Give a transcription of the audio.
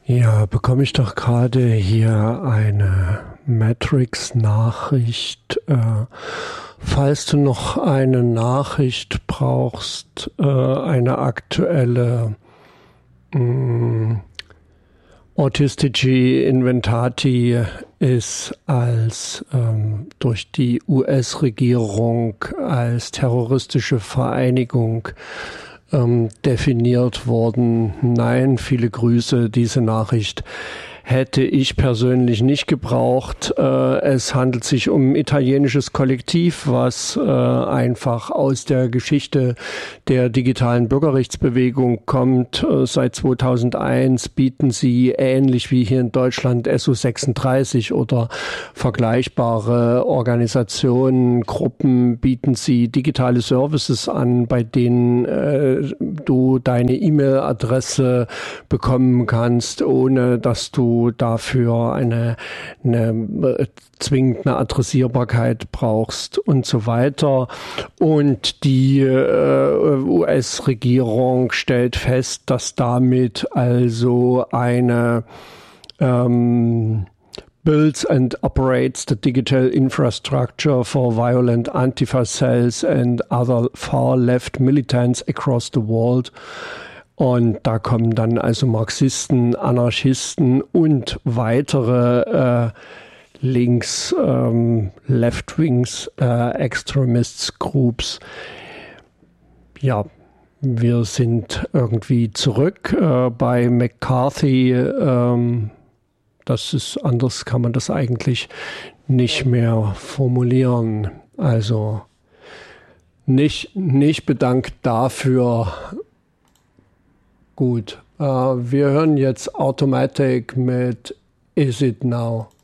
Ja, bekomme ich doch gerade hier eine Matrix-Nachricht. Falls du noch eine Nachricht brauchst, eine aktuelle Autisticity Inventati ist als durch die US-Regierung als terroristische Vereinigung definiert worden. Nein, viele Grüße, diese Nachricht hätte ich persönlich nicht gebraucht. Es handelt sich um ein italienisches Kollektiv, was einfach aus der Geschichte der digitalen Bürgerrechtsbewegung kommt. Seit 2001 bieten sie ähnlich wie hier in Deutschland SO36 oder vergleichbare Organisationen, Gruppen, bieten sie digitale Services an, bei denen du deine E-Mail-Adresse bekommen kannst, ohne dass du dafür eine zwingend eine Adressierbarkeit brauchst und so weiter. Und die US-Regierung stellt fest, dass damit also eine builds and operates the digital infrastructure for violent Antifa cells and other far-left militants across the world. Und da kommen dann also Marxisten, Anarchisten und weitere Links, Left-Wings, Extremists Groups. Ja, wir sind irgendwie zurück bei McCarthy. Das ist anders, kann man das eigentlich nicht mehr formulieren. Also nicht bedankt dafür. Gut, wir hören jetzt Automatic mit Is It Now?